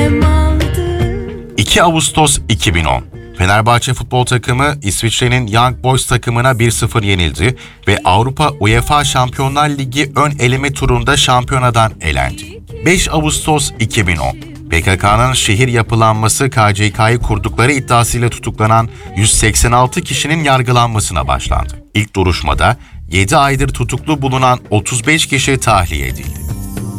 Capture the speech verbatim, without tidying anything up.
kalem aldı. iki Ağustos iki bin on. Fenerbahçe futbol takımı İsviçre'nin Young Boys takımına bir sıfır yenildi ve Avrupa UEFA Şampiyonlar Ligi ön eleme turunda şampiyonadan elendi. beş Ağustos iki bin on. P K K'nın şehir yapılanması K C K'yı kurdukları iddiasıyla tutuklanan yüz seksen altı kişinin yargılanmasına başlandı. İlk duruşmada yedi aydır tutuklu bulunan otuz beş kişi tahliye edildi.